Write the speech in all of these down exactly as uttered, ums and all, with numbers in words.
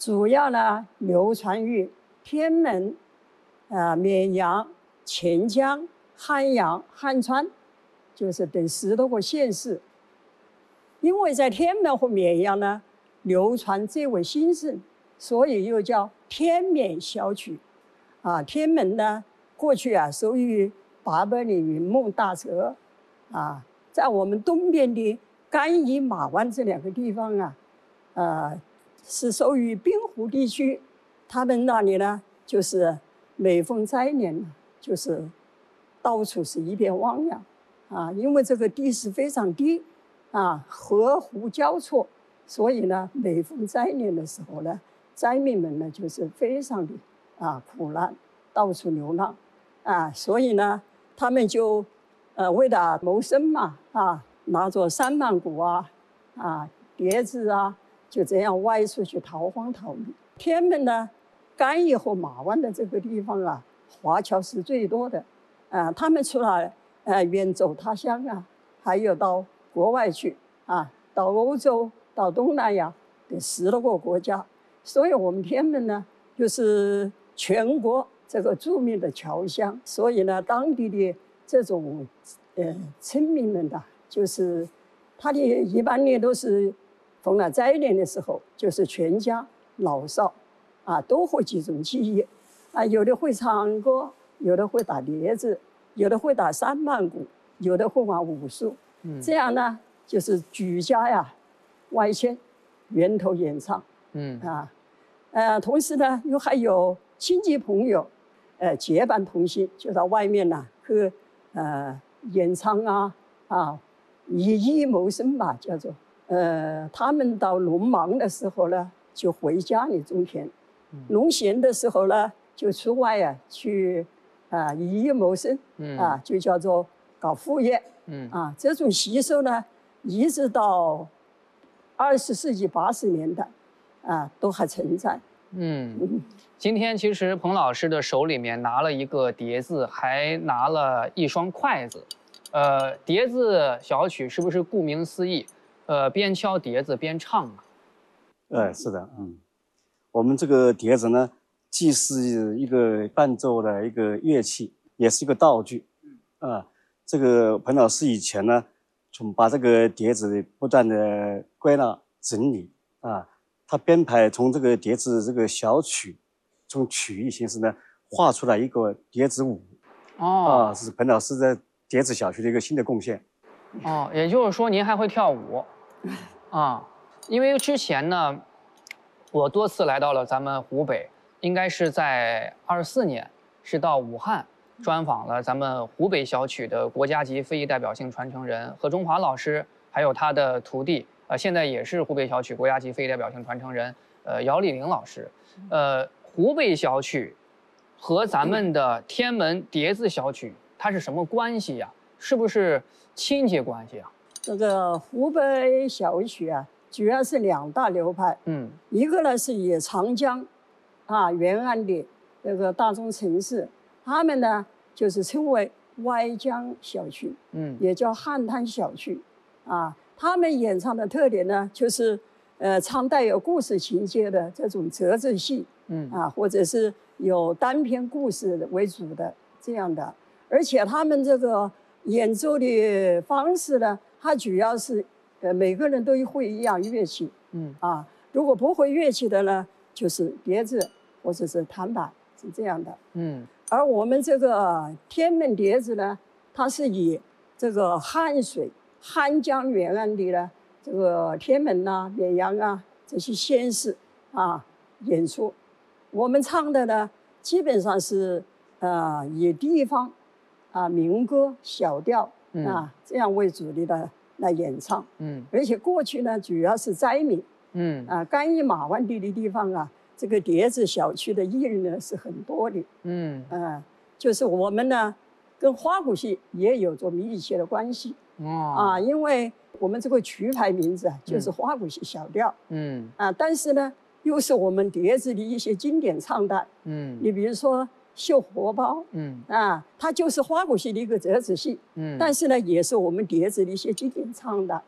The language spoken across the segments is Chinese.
主要呢流传于天门、啊绵阳、钱江、汉阳、汉川，就是等十多个县市。因为在天门和绵阳呢流传最为兴盛，所以又叫天绵小曲。啊，天门呢过去啊属于八百里云梦大泽，啊，在我们东边的甘邑马湾这两个地方啊，呃，是属于滨湖地区。他们那里呢，就是每逢灾年，就是到处是一片汪洋，啊，因为这个地势非常低，啊，河湖交错，所以呢，每逢灾年的时候呢，灾民们呢就是非常的啊苦难，到处流浪，啊，所以呢，他们就呃为了谋生嘛，啊，拿着三曼鼓啊，啊碟子啊，就这样外出去逃荒逃命。天门呢，甘邑和马湾的这个地方啊，华侨是最多的，啊，他们除了呃远走他乡啊，还有到国外去啊，到欧洲、到东南亚等十多个国家。所以我们天门呢，就是全国这个著名的侨乡。所以呢，当地的这种呃村民们的，就是他的一般呢都是逢了灾年的时候，就是全家老少啊都会集中起义啊，有的会唱歌，有的会打碟子，有的会打三曼鼓，有的会玩武术。嗯，这样呢，就是举家呀外迁，源头演唱。嗯啊，呃，同时呢，又还有亲戚朋友，呃，结伴同行，就到外面呢去呃演唱啊啊，以艺谋生吧，叫做。呃，他们到农忙的时候呢，就回家里种田；农闲的时候呢，就出外啊去啊、呃、以艺谋生，啊，就叫做搞副业。嗯啊，这种习俗呢，一直到二十世纪八十年代，啊，都还存在。 嗯，今天其实彭老师的手里面拿了一个碟子，还拿了一双筷子。呃，碟子小曲是不是顾名思义？呃，边敲碟子边唱啊？ 呃，是的，嗯，我们这个碟子呢，既是一个伴奏的一个乐器，也是一个道具。啊，这个彭老师以前呢，从把这个碟子不断的归纳整理啊，他编排从这个碟子这个小曲，从曲艺形式呢，画出来一个碟子舞。哦，啊，是彭老师在碟子小曲的一个新的贡献。 哦，也就是说您还会跳舞。啊，因为之前呢，我多次来到了咱们湖北，应该是在二四年，是到武汉专访了咱们湖北小曲的国家级非遗代表性传承人何中华老师，还有他的徒弟，呃，现在也是湖北小曲国家级非遗代表性传承人，呃，姚丽玲老师。呃，湖北小曲和咱们的天门碟子小曲，它是什么关系呀？是不是亲戚关系啊？ 这个湖北小曲啊，主要是两大流派。嗯，一个呢是以长江啊沿岸的这个大中城市，他们呢就是称为歪江小曲，嗯，也叫汉滩小曲啊。他们演唱的特点呢，就是呃唱带有故事情节的这种折子戏，嗯啊，或者是有单篇故事为主的这样的，而且他们这个演奏的方式呢，它主要是，呃，每个人都会一样乐器，嗯啊，如果不会乐器的呢，就是碟子或者是弹板，是这样的，嗯。而我们这个天门碟子呢，它是以这个汉水、汉江沿岸的呢，这个天门啊、绵阳啊这些县市啊演出。我们唱的呢，基本上是呃以地方啊民歌、小调啊这样为主力的来演唱。嗯，而且过去呢，主要是灾民。嗯啊，甘邑马湾地的地方啊，这个碟子小区的艺人呢是很多的。嗯啊，就是我们呢跟花鼓戏也有着密切的关系。哦啊，因为我们这个曲牌名字啊就是花鼓戏小调。嗯啊，但是呢又是我们碟子的一些经典唱段。嗯，你比如说绣荷包。嗯啊，它就是花鼓戏的一个折子戏。嗯，但是呢也是我们碟子的一些经典唱段。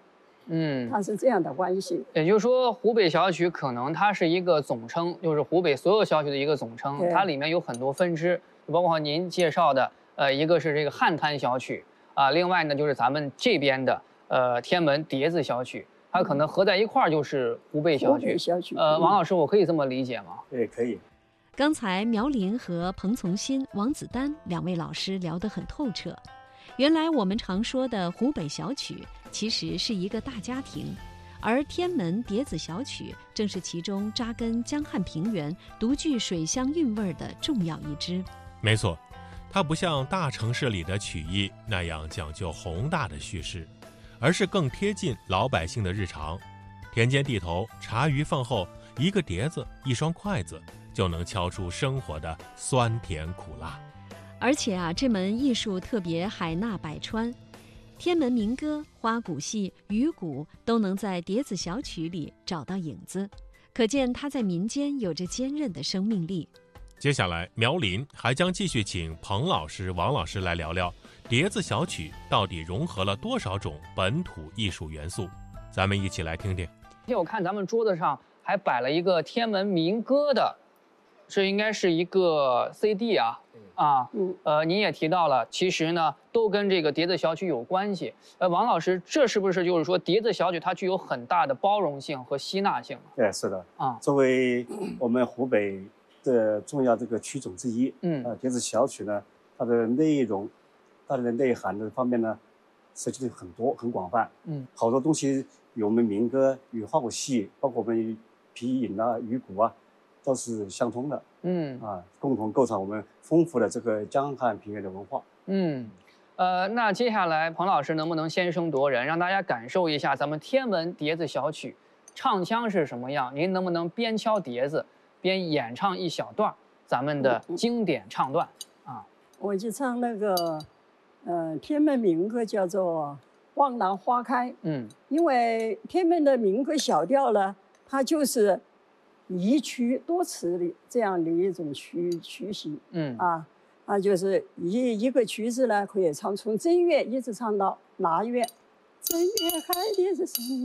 嗯， 它是这样的关系。 也就是说，湖北小曲可能它是一个总称，就是湖北所有小曲的一个总称， 对它里面有很多分支，包括您介绍的，呃，一个是这个汉滩小曲啊，另外呢就是咱们这边的呃天门叠子小曲，它可能合在一块儿就是湖北小湖曲。 北小曲， 呃， 嗯王老师，我可以这么理解吗？ 对，可以。 刚才苗林和彭从新、王子丹两位老师聊得很透彻。原来我们常说的湖北小曲，其实是一个大家庭，而天门叠子小曲正是其中扎根江汉平原、独具水乡韵味的重要一支。 没错，它不像大城市里的曲艺那样讲究宏大的叙事，而是更贴近老百姓的日常。田间地头，茶余饭后，一个碟子，一双筷子，就能敲出生活的酸甜苦辣。 而且啊，这门艺术特别海纳百川，天门民歌、花鼓戏、鱼鼓都能在叠子小曲里找到影子，可见它在民间有着坚韧的生命力。 接下来，苗林还将继续请彭老师、王老师来聊聊叠子小曲到底融合了多少种本土艺术元素。咱们一起来听听。 而且我看咱们桌子上还摆了一个天门民歌的，这应该是一个 C D 啊。啊， 嗯， 呃，您也提到了，其实呢，都跟这个叠子小曲有关系。呃，王老师，这是不是就是说叠子小曲它具有很大的包容性和吸纳性？ 对，是的。 啊， 作为我们湖北的重要这个曲种之一， 嗯， 呃，叠子小曲呢，它的内容、它的内涵的方面呢，涉及的很多、很广泛。 嗯， 好多东西与我们民歌、与花鼓戏，包括我们皮影啊、鱼鼓啊，都是相通的。 嗯啊，共同构成我们丰富的这个江汉平原的文化。 嗯，呃，那接下来彭老师能不能先声夺人，让大家感受一下咱们天门叠子小曲唱腔是什么样？您能不能边敲碟子边演唱一小段咱们的经典唱段啊？ 我就唱那个，呃，天门民歌叫做《望兰花开》。 嗯， 因为天门的民歌小调呢，它就是一曲多词的这样的一种曲曲型。 嗯啊，啊，就是一一个曲子呢，可以唱从正月一直唱到腊月。正月开的是什么？